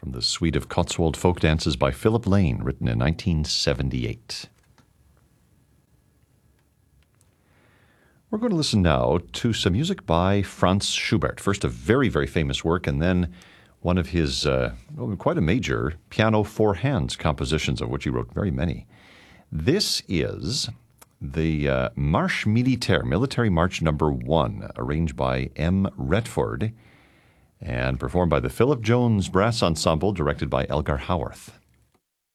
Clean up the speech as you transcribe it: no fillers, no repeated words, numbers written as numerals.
from the suite of Cotswold folk dances by Philip Lane, written in 1978. We're going to listen now to some music by Franz Schubert. First, a very, very famous work, and then one of his quite a major piano four hands compositions, of which he wrote very many. This is the Marche Militaire, Military March Number 1, arranged by M. Retford and performed by the Philip Jones Brass Ensemble, directed by Elgar Howarth.